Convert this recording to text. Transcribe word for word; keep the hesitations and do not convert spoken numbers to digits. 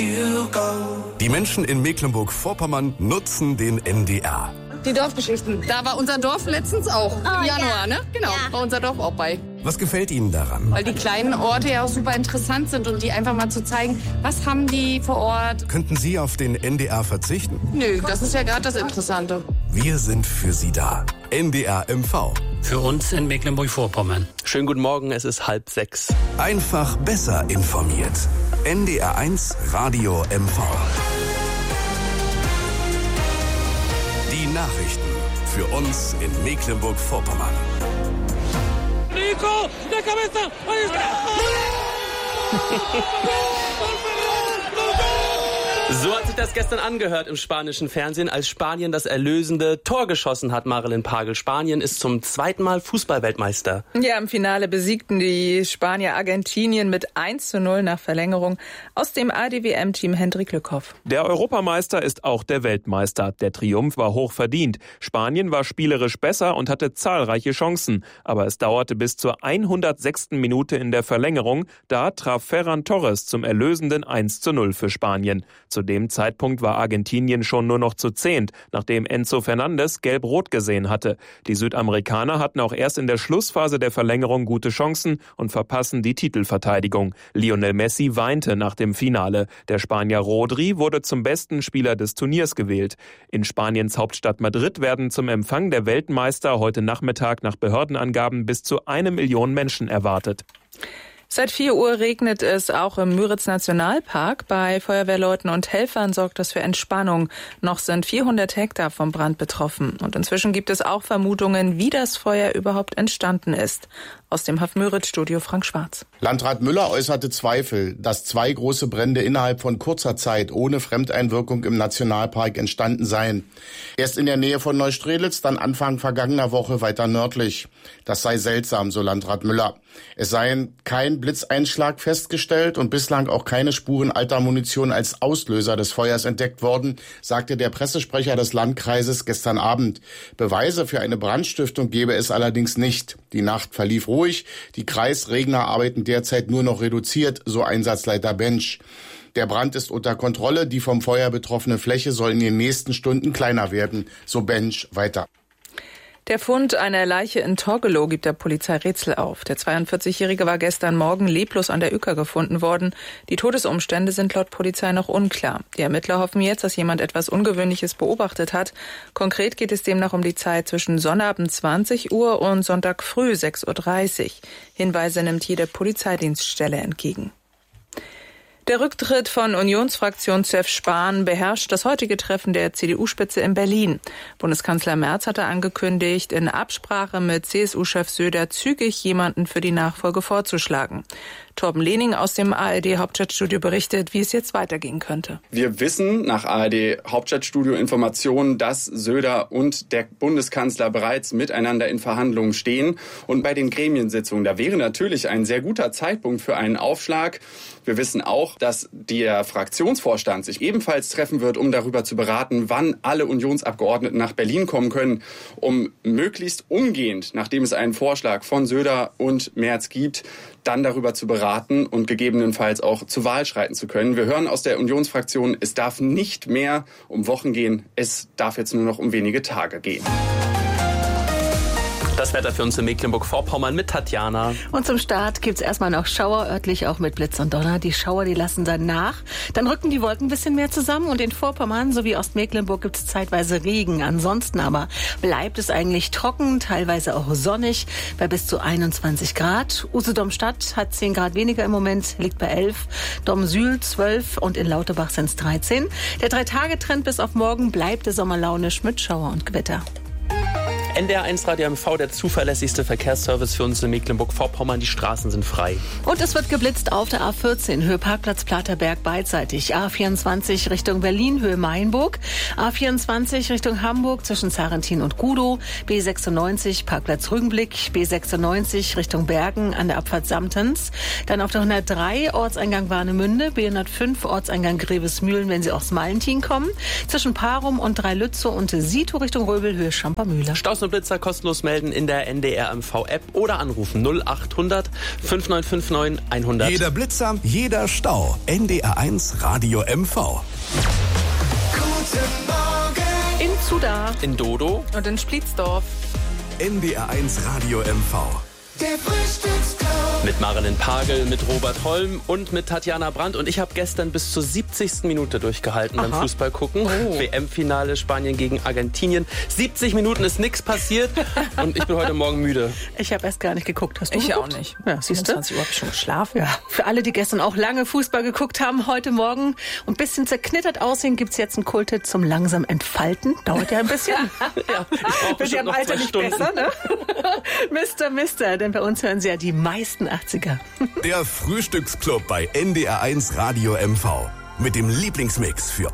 you go. Die Menschen in Mecklenburg-Vorpommern nutzen den N D R. Die Dorfgeschichten. Da war unser Dorf letztens auch. Oh, Im Januar, ja. ne? Genau, Ja. war unser Dorf auch bei. Was gefällt Ihnen daran? Weil die kleinen Orte ja auch super interessant sind und die einfach mal zu zeigen, was haben die vor Ort. Könnten Sie auf den N D R verzichten? Nö, das ist ja gerade das Interessante. Wir sind für Sie da. N D R M V. Für uns in Mecklenburg-Vorpommern. Schönen guten Morgen, es ist halb sechs. Einfach besser informiert. N D R eins Radio M V. Die Nachrichten für uns in Mecklenburg-Vorpommern. Nico, de cabeza, ahí está. So hat sich das gestern angehört im spanischen Fernsehen, als Spanien das erlösende Tor geschossen hat, Marilyn Pagel. Spanien ist zum zweiten Mal Fußballweltmeister. Ja, im Finale besiegten die Spanier Argentinien mit eins zu null nach Verlängerung. Aus dem A D W M-Team Hendrik Lückhoff. Der Europameister ist auch der Weltmeister. Der Triumph war hoch verdient. Spanien war spielerisch besser und hatte zahlreiche Chancen. Aber es dauerte bis zur hundertsechsten Minute in der Verlängerung. Da traf Ferran Torres zum erlösenden eins zu null für Spanien. Zu dem Zeitpunkt war Argentinien schon nur noch zu zehnt, nachdem Enzo Fernandes gelb-rot gesehen hatte. Die Südamerikaner hatten auch erst in der Schlussphase der Verlängerung gute Chancen und verpassen die Titelverteidigung. Lionel Messi weinte nach dem Finale. Der Spanier Rodri wurde zum besten Spieler des Turniers gewählt. In Spaniens Hauptstadt Madrid werden zum Empfang der Weltmeister heute Nachmittag nach Behördenangaben bis zu eine Million Menschen erwartet. Seit vier Uhr regnet es auch im Müritz-Nationalpark. Bei Feuerwehrleuten und Helfern sorgt das für Entspannung. Noch sind vierhundert Hektar vom Brand betroffen. Und inzwischen gibt es auch Vermutungen, wie das Feuer überhaupt entstanden ist. Aus dem H F Müritz-Studio Frank Schwarz. Landrat Müller äußerte Zweifel, dass zwei große Brände innerhalb von kurzer Zeit ohne Fremdeinwirkung im Nationalpark entstanden seien. Erst in der Nähe von Neustrelitz, dann Anfang vergangener Woche weiter nördlich. Das sei seltsam, so Landrat Müller. Es seien kein Blitzeinschlag festgestellt und bislang auch keine Spuren alter Munition als Auslöser des Feuers entdeckt worden, sagte der Pressesprecher des Landkreises gestern Abend. Beweise für eine Brandstiftung gebe es allerdings nicht. Die Nacht verlief ruhig. Die Kreisregner arbeiten derzeit nur noch reduziert, so Einsatzleiter Bensch. Der Brand ist unter Kontrolle. Die vom Feuer betroffene Fläche soll in den nächsten Stunden kleiner werden, so Bensch weiter. Der Fund einer Leiche in Torgelow gibt der Polizei Rätsel auf. Der zweiundvierzigjährige war gestern Morgen leblos an der Uecker gefunden worden. Die Todesumstände sind laut Polizei noch unklar. Die Ermittler hoffen jetzt, dass jemand etwas Ungewöhnliches beobachtet hat. Konkret geht es demnach um die Zeit zwischen Sonnabend zwanzig Uhr und Sonntag früh sechs Uhr dreißig. Hinweise nimmt jede Polizeidienststelle entgegen. Der Rücktritt von Unionsfraktionschef Spahn beherrscht das heutige Treffen der C D U-Spitze in Berlin. Bundeskanzler Merz hatte angekündigt, in Absprache mit C S U-Chef Söder zügig jemanden für die Nachfolge vorzuschlagen. Torben Lehning aus dem A R D-Hauptstadtstudio berichtet, wie es jetzt weitergehen könnte. Wir wissen nach A R D-Hauptstadtstudio-Informationen, dass Söder und der Bundeskanzler bereits miteinander in Verhandlungen stehen. Und bei den Gremiensitzungen, da wäre natürlich ein sehr guter Zeitpunkt für einen Aufschlag. Wir wissen auch, dass der Fraktionsvorstand sich ebenfalls treffen wird, um darüber zu beraten, wann alle Unionsabgeordneten nach Berlin kommen können, um möglichst umgehend, nachdem es einen Vorschlag von Söder und Merz gibt, dann darüber zu beraten und gegebenenfalls auch zur Wahl schreiten zu können. Wir hören aus der Unionsfraktion, es darf nicht mehr um Wochen gehen, es darf jetzt nur noch um wenige Tage gehen. Das Wetter für uns in Mecklenburg-Vorpommern mit Tatjana. Und zum Start gibt's erstmal noch Schauer, örtlich auch mit Blitz und Donner. Die Schauer, die lassen dann nach. Dann rücken die Wolken ein bisschen mehr zusammen und in Vorpommern sowie Ostmecklenburg gibt's zeitweise Regen. Ansonsten aber bleibt es eigentlich trocken, teilweise auch sonnig, bei bis zu einundzwanzig Grad. Usedom-Stadt hat zehn Grad weniger im Moment, liegt bei elf. Domsühl zwölf und in Lauterbach sind's dreizehn. Der Drei-Tage-Trend bis auf morgen bleibt sommerlaunisch mit Schauer und Gewitter. N D R eins Radio M V, der zuverlässigste Verkehrsservice für uns in Mecklenburg-Vorpommern. Die Straßen sind frei. Und es wird geblitzt auf der A vierzehn, Höhe Parkplatz Platerberg beidseitig. A vierundzwanzig Richtung Berlin, Höhe Mainburg. A vierundzwanzig Richtung Hamburg zwischen Zarentin und Gudow. B sechsundneunzig, Parkplatz Rügenblick. B sechsundneunzig Richtung Bergen an der Abfahrt Samtens. Dann auf der hundertdrei, Ortseingang Warnemünde. B hundertfünf, Ortseingang Grevesmühlen, wenn Sie aus Malentin kommen. Zwischen Parum und Dreilützow und Sito Richtung Röbel, Höhe Schampermühle. Staus nur Blitzer kostenlos melden in der N D R M V-App oder anrufen null acht hundert fünf neun fünf neun hundert. Jeder Blitzer, jeder Stau. N D R eins Radio M V. Guten Morgen. In Zuda. In Dodo. Und in Splitsdorf. N D R eins Radio M V. Der Frühstücksclub. Mit Marilyn Pagel, mit Robert Holm und mit Tatjana Brandt. Und ich habe gestern bis zur siebzigsten Minute durchgehalten beim Fußball gucken. Oh. W M-Finale Spanien gegen Argentinien. siebzig Minuten ist nichts passiert und ich bin heute Morgen müde. Ich habe erst gar nicht geguckt. Hast du Ich geguckt? auch nicht. Ja, siehst du? zwanzig Uhr habe ich schon geschlafen. Ja, für alle, die gestern auch lange Fußball geguckt haben, heute Morgen und ein bisschen zerknittert aussehen, gibt's jetzt einen Kulthit zum langsam Entfalten. Dauert ja ein bisschen. Ja, ich brauche Wird ja bestimmt im noch Alter zwei nicht Stunden. besser, ne? Mister Mister, denn bei uns hören sie ja die meisten achtziger. Der Frühstücksclub bei N D R eins Radio M V. Mit dem Lieblingsmix für